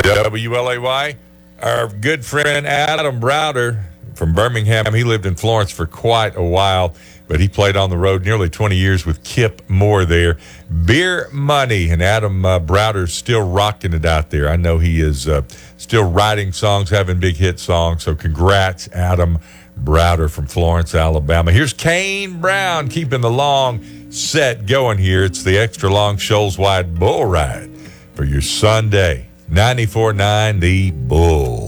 WLAY. Our good friend Adam Browder from Birmingham. He lived in Florence for quite a while, but he played on the road nearly 20 years with Kip Moore there. Beer Money, and Adam Browder's still rocking it out there. I know he is still writing songs, having big hit songs, so congrats, Adam Browder from Florence, Alabama. Here's Kane Brown keeping the long set going here. It's the extra long Shoals Wide Bull Ride for your Sunday. 94.9 The Bull.